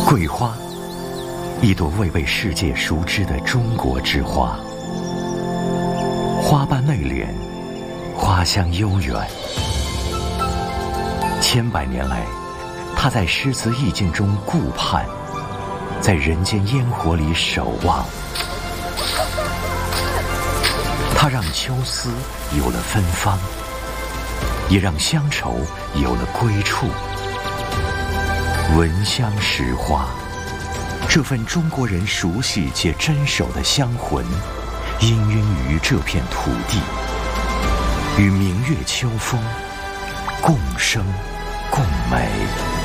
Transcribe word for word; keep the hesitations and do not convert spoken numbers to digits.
桂花，一朵未被世界熟知的中国之花，花瓣内敛，花香悠远。千百年来，它在诗词意境中顾盼，在人间烟火里守望。它让秋思有了芬芳，也让乡愁有了归处。闻香识花，这份中国人熟悉且珍守的香魂，氤氲于这片土地，与明月秋风共生共美。